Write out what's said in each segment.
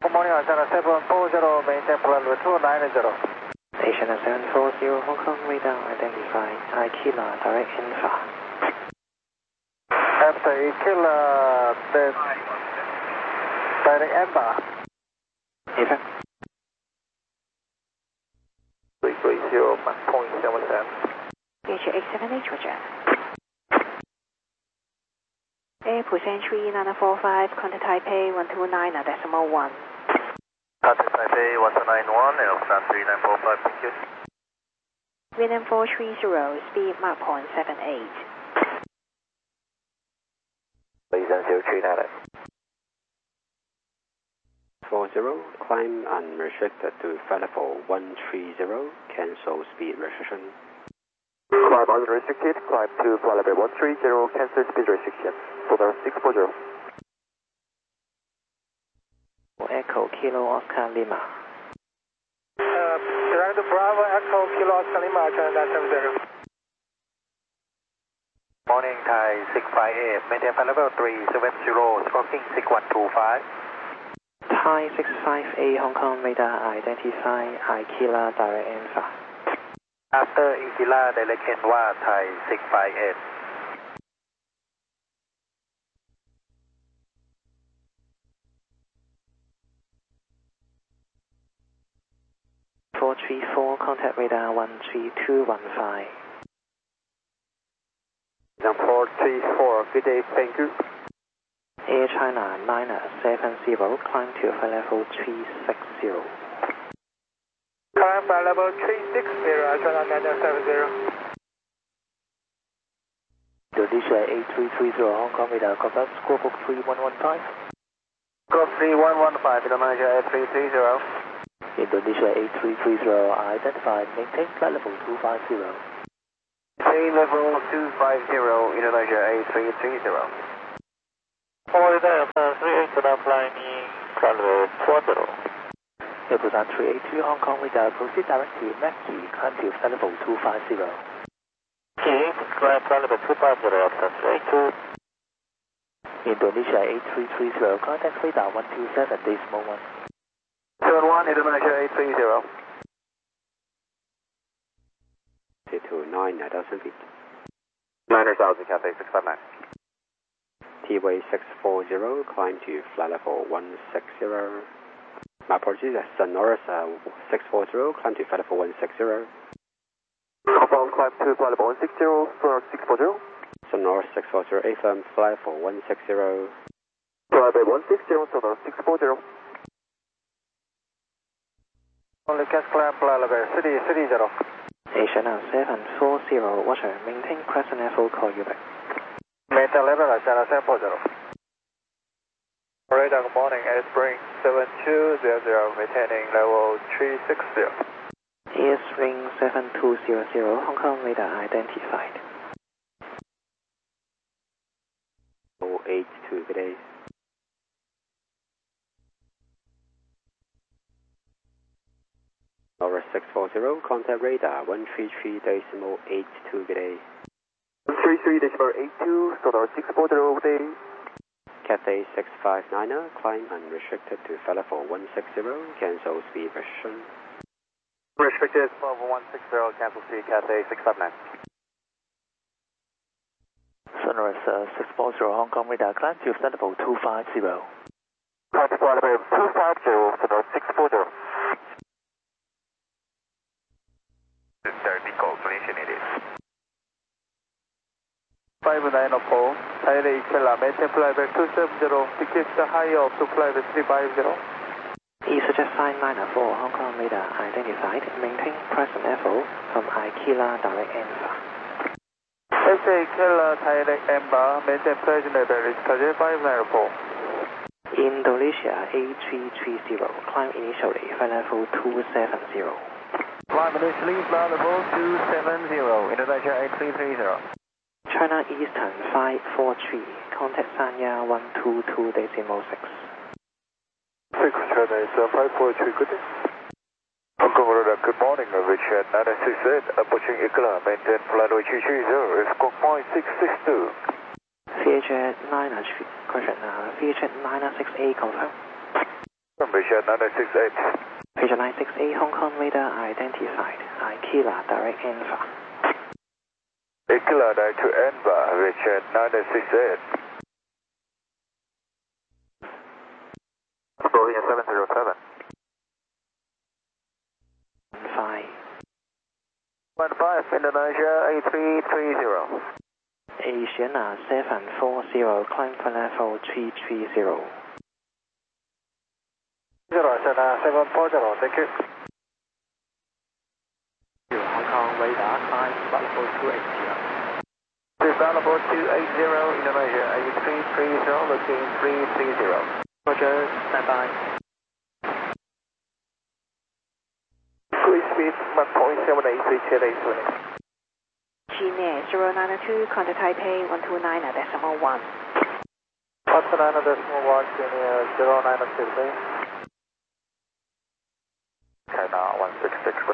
Good morning, Asiana 740, maintain flight level 290. Asiana 740, Hong Kong radar identified, Ikila, direct infra. After Ikila, then direct infra. Effect. 330, Mach 0.77. VH878, Roger. Airport entry 9945, contact Taipei 129.1. Contact Taipei 1291, Airfront 3945, thank you. Vietnam 430, speed Mach 0.78. Please 039. 40, climb unrestricted to flight level 130, cancel speed restriction. Climb unrestricted, climb to flight level 130, cancel speed restriction. Total 640. Echo Kilo Oscar Lima. Direct Bravo, Echo Kilo Oscar Lima, China 70. Morning, Thai 658, maintain flight level 370, stroking 6125. Thai 658, Hong Kong radar identified, Ikila, direct infra. After Ikila, direct Enwa, Thai 658. 434, contact radar 13215. 434, good day, thank you. Air China 970, climb to flight level 360. Climb flight level 360, China 970. Indonesia 8330, Hong Kong radar, contact Squawk 3115. Squawk 3115, Indonesia 8330. Indonesia 8330, identified, maintain flight level 250. Maintain level 250, Indonesia 8330. Forward Airport 380, flying flight level 40. Airport 382, Hong Kong radar, proceed direct to Mackie, climb to flight level 250. King, climb flight level 250, Airport 382. Indonesia 8330, contact radar 127.1. 71, Indonesia 830. 229, 9,000 feet. 9,000, Cathay 659. T-way 640, climb to flight level 160. My apologies, Sonoras 640, climb to flight level 160. Confirm climb to flight level 160, Sonoras 640. Sonoras 640, affirm flight level 160. Flight level 160, Sonoras 640. Only cast climb flight level 330. Asiana 740, Watcher, maintain Crescent F, call you back. Maintain level, Asiana 740. Radar, good morning, Spring 7200, maintaining level 360. Spring 7200, Hong Kong radar identified. 082, good day. Nora 640, contact radar 133.82, good day. 133.82, Sonar 640, good day. Cathay 659, climb unrestricted to flight level 160, cancel speed restriction. Restricted level 160, cancel speed, Cathay 659. Sonoras 640, Hong Kong radar, climb to flight level 250. Climb to flight level 250, Sonar 640. Vertical collision it is. 5904, Thailand Ikela, maintain flight level 270, decrease the higher up to flight level 350. Suggest sign 904, Hong Kong radar identified, maintain Crescent F from Ikela, direct infra. SA Ikela, Thailand Ember, maintain present level, risk 594. Indonesia 8330, climb initially, flight level 270. Climb initially, flight level 270, Indonesia 8330. China Eastern 543, contact Sanya 122.6. China is 543, good day. Hong Kong radar, good morning, Richard 968, approaching Ikela, maintain flight level 330, squawk point 662. VHF 9, correction, VHF 968, confirm. Vision 968. Vision 968, Hong Kong radar identified. Ikila direct Alpha. Ikila direct to Enva, Vision 968. Boeing 707. 15. 15, Indonesia 8330. Asian 740, climb for level 330. 740, thank you. Hong Kong radar, climb for level 280. Developable 280, Indonesia 8330, looking 330. Roger, stand by. Cruise speed 1.78, 328. Gmail 092, contact Taipei 129.1. 129.1, Gmail 096. Okay, now 166.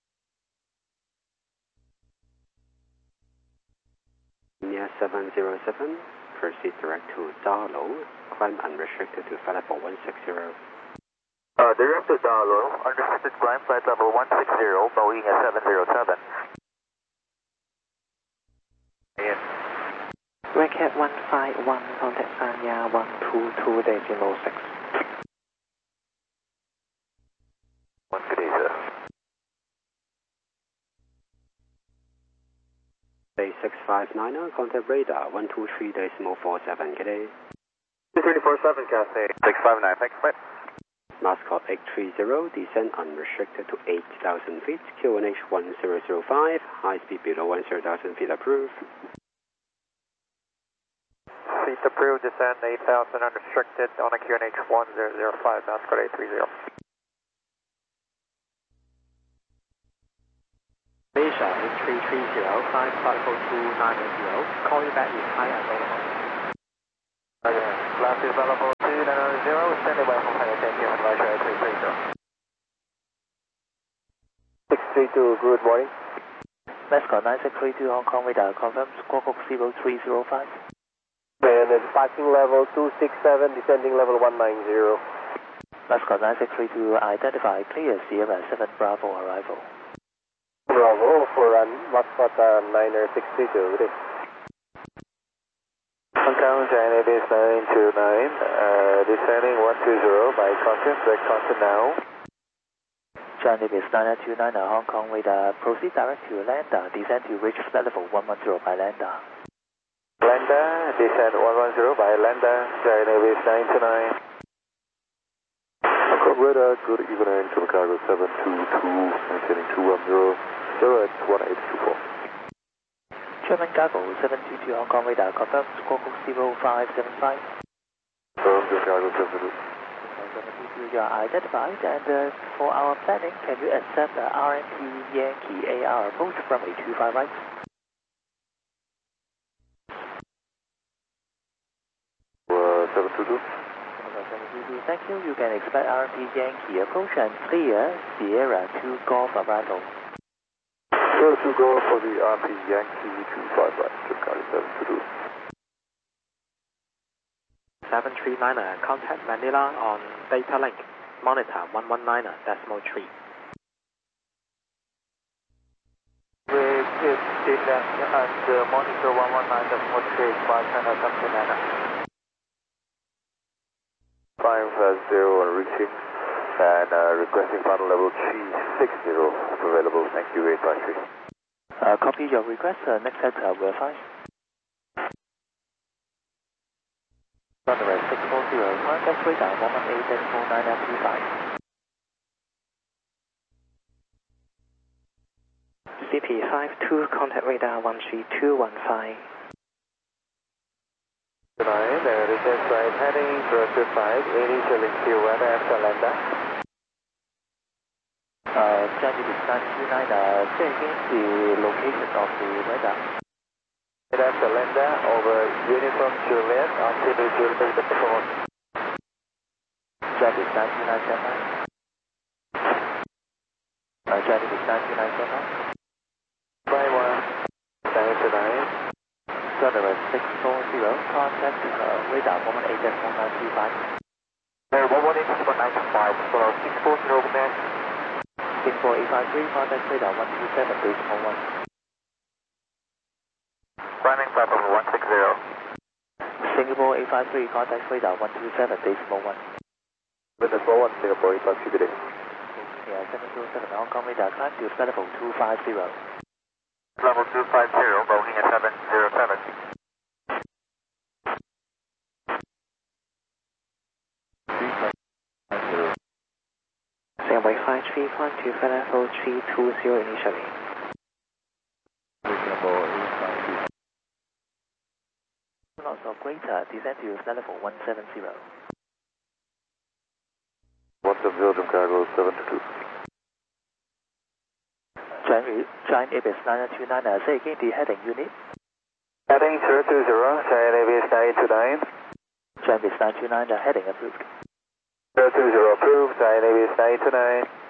India 707, proceed direct to Darlow, climb unrestricted to flight level 160. Direct to Darlow, unrestricted climb, flight level 160, Boeing 707. Yes. Racket 151, contact Sanya 122.06. 1 good day, sir. Bay 659, contact radar 123.47, good day. 2347, Cathay. 659, thanks, mate. Mascot 830, descend unrestricted to 8,000 feet, QNH 1005, high speed below 10,000 feet approved. Seat approved, descend 8,000 unrestricted on a QNH 1005, Mascot 830. Malaysia 8330, climb flight level 290, call you back if high available. Okay, last developable 290, standing by for higher, thank you, Malaysia 8330. 632, good morning. Mascot 9632, Hong Kong radar, confirm Squawk 0305. And it's parking level 267, descending level 190. Mascot 9632, identify clear Sierra 7 Bravo arrival. Bravo for Mascot 9632, good day. Hong Kong China base 929, descending 120 by contact, direct contact now. China base 929, Hong Kong radar, proceed direct to Lander, descend to reach flight level 110 by Lander. Lander, descend 110 by Lander, China base 929. Hong Kong radar, good evening to Chicago 722, maintaining 210, 0 at 1824. German Cargo 722, Hong Kong radar, confirm Squawk 0575. From Chicago 722. 722, you are identified, and for our planning, can you accept RMP Yankee AR approach from a 25 right? Thank you. You can expect RMP Yankee approach and clear Sierra 2 Golf arrival. Sierra 2 Golf for the RMP Yankee 25 right, Chicago 722. 739, contact Manila on data link, monitor 119.3. We keep data and monitor 119.3 by China Company Manila. 550 on reaching and requesting final level 360 available. Thank you, 853. Copy your request. Next set verify. Runway 640, contact radar 118.49 CP52, contact radar 13215. 9, return side heading director 5, initially Q1 after Lander. January 929, checking the location of the radar. After Lander over Uniform Juliet, Altimeter Juliet the phone. January 929, January 929, By 1, 929. January 640, contact radar 118.925. 118.925. Singapore 853, contact radar 127.1. Climbing Papa 160. Singapore 853, contact radar 127.1. Witness 41, Singapore 853, good day. Yeah, 707, Hong Kong radar, climb to flight level 250. Level 250, Boeing at 707. Singapore 853, climb to flight level 320 initially. Singapore 853. Lots of greater, descend to flight level 170. 170, Jim Cargo 722. Giant Abyss 929, say again the heading unit. Heading 020, Giant Abyss 929. Giant Abyss 929, the heading approved. 020 approved, Giant Abyss 929.